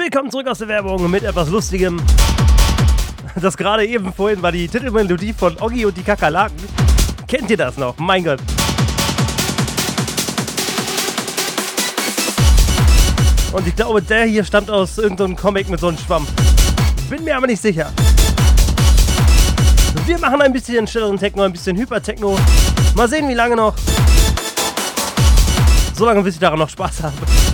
Willkommen zurück aus der Werbung mit etwas Lustigem. Das gerade eben vorhin war die Titelmelodie von Oggi und die Kakerlaken. Kennt ihr das noch? Mein Gott. Und ich glaube, der hier stammt aus irgendeinem Comic mit so einem Schwamm. Bin mir aber nicht sicher. Wir machen ein bisschen schnelleren Techno, ein bisschen Hyper-Techno. Mal sehen, wie lange noch. So lange, bis ich daran noch Spaß habe.